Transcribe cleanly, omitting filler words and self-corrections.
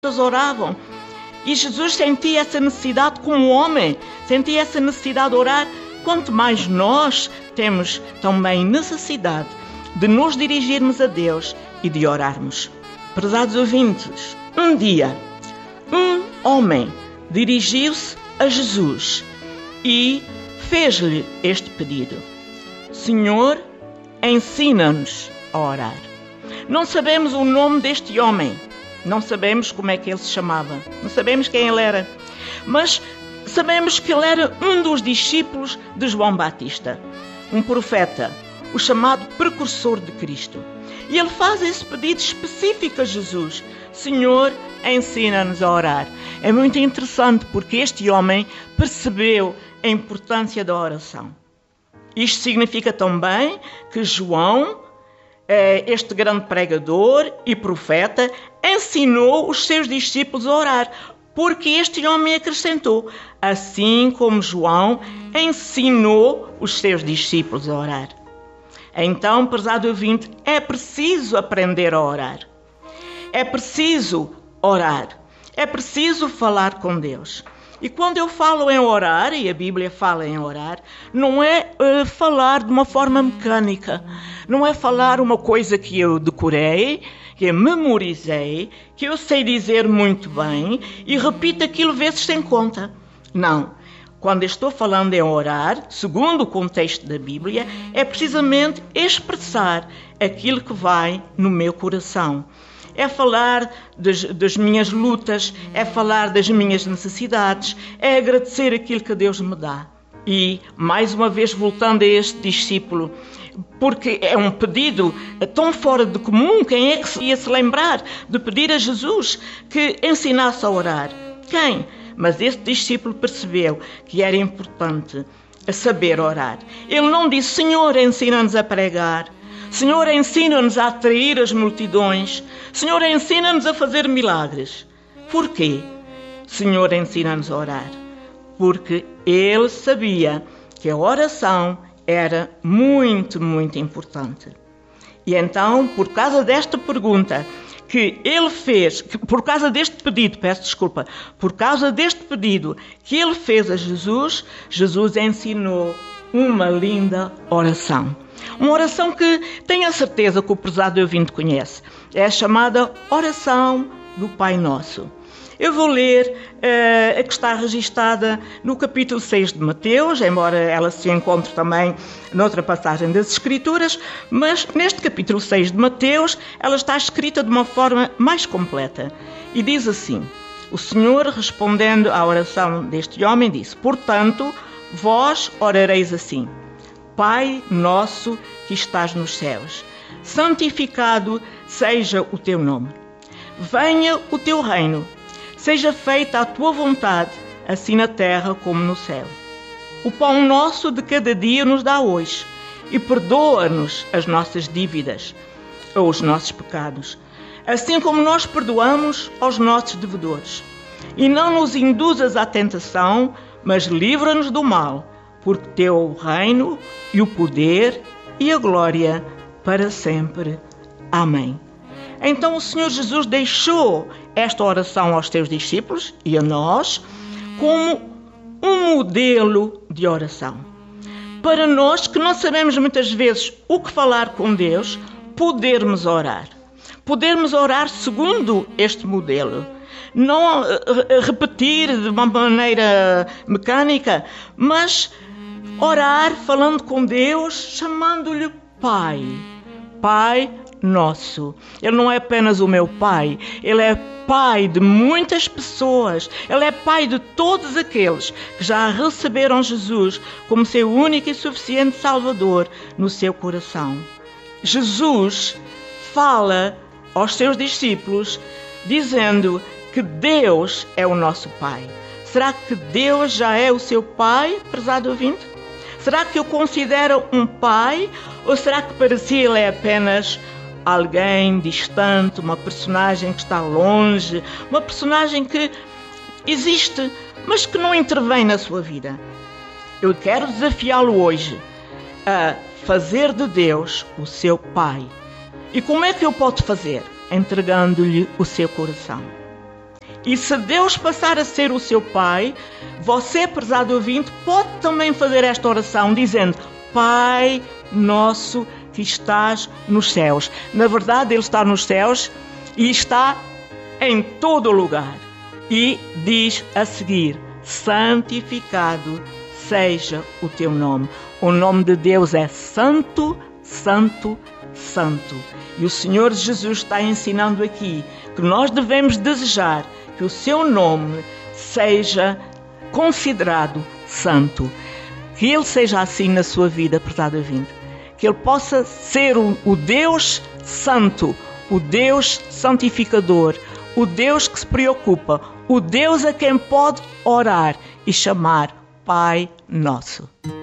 oravam. E Jesus sentia essa necessidade como homem, sentia essa necessidade de orar. Quanto mais nós temos também necessidade de nos dirigirmos a Deus e de orarmos. Prezados ouvintes, um dia, um homem dirigiu-se a Jesus e fez-lhe este pedido: Senhor, ensina-nos a orar. Não sabemos o nome deste homem, não sabemos como é que ele se chamava, não sabemos quem ele era, mas sabemos que ele era um dos discípulos de João Batista, um profeta, o chamado precursor de Cristo. E ele faz esse pedido específico a Jesus: Senhor, ensina-nos a orar. É muito interessante porque este homem percebeu a importância da oração. Isto significa também que João, este grande pregador e profeta, ensinou os seus discípulos a orar, porque este homem acrescentou: assim como João ensinou os seus discípulos a orar. Então, prezado ouvinte, é preciso aprender a orar. É preciso orar. É preciso falar com Deus. E quando eu falo em orar, e a Bíblia fala em orar, não é falar de uma forma mecânica. Não é falar uma coisa que eu decorei, que eu memorizei, que eu sei dizer muito bem e repito aquilo vezes sem conta. Não. Quando eu estou falando em orar, segundo o contexto da Bíblia, é precisamente expressar aquilo que vai no meu coração. É falar das minhas lutas, é falar das minhas necessidades, é agradecer aquilo que Deus me dá. E, mais uma vez, voltando a este discípulo, porque é um pedido tão fora de comum, quem é que se ia se lembrar de pedir a Jesus que ensinasse a orar? Quem? Mas esse discípulo percebeu que era importante saber orar. Ele não disse: Senhor, ensina-nos a pregar. Senhor, ensina-nos a atrair as multidões. Senhor, ensina-nos a fazer milagres. Porquê? Senhor, ensina-nos a orar. Porque ele sabia que a oração era muito, muito importante. E então, por causa desta pergunta que ele fez, por causa deste pedido que ele fez a Jesus, Jesus ensinou uma linda oração. Uma oração que tenho a certeza que o prezado ouvinte conhece. É a chamada oração do Pai Nosso. Eu vou ler a que está registada no capítulo 6 de Mateus, embora ela se encontre também noutra passagem das Escrituras, mas neste capítulo 6 de Mateus ela está escrita de uma forma mais completa. E diz assim: o Senhor, respondendo à oração deste homem, disse: portanto, vós orareis assim: Pai nosso que estás nos céus, santificado seja o teu nome. Venha o teu reino. Seja feita a tua vontade, assim na terra como no céu. O pão nosso de cada dia nos dá hoje, e perdoa-nos as nossas dívidas, ou os nossos pecados, assim como nós perdoamos aos nossos devedores. E não nos induzas à tentação, mas livra-nos do mal, porque teu é o reino, e o poder, e a glória, para sempre. Amém. Então o Senhor Jesus deixou esta oração aos seus discípulos e a nós como um modelo de oração. Para nós que não sabemos muitas vezes o que falar com Deus, podermos orar. Podermos orar segundo este modelo. Não repetir de uma maneira mecânica, mas orar falando com Deus, chamando-lhe Pai. Pai Nosso. Ele não é apenas o meu Pai, Ele é Pai de muitas pessoas. Ele é Pai de todos aqueles que já receberam Jesus como seu único e suficiente Salvador no seu coração. Jesus fala aos seus discípulos dizendo que Deus é o nosso Pai. Será que Deus já é o seu Pai, prezado ouvinte? Será que o considera um pai? Ou será que para si ele é apenas alguém distante, uma personagem que está longe, uma personagem que existe, mas que não intervém na sua vida? Eu quero desafiá-lo hoje a fazer de Deus o seu Pai. E como é que eu posso fazer? Entregando-lhe o seu coração. E se Deus passar a ser o seu Pai, você, prezado ouvinte, pode também fazer esta oração dizendo: Pai nosso que estás nos céus. Na verdade, Ele está nos céus e está em todo o lugar. E diz a seguir: santificado seja o teu nome. O nome de Deus é Santo, Santo, Santo. E o Senhor Jesus está ensinando aqui que nós devemos desejar que o seu nome seja considerado santo. Que Ele seja assim na sua vida, prezado ouvinte. Que Ele possa ser o Deus santo, o Deus santificador, o Deus que se preocupa, o Deus a quem pode orar e chamar Pai Nosso.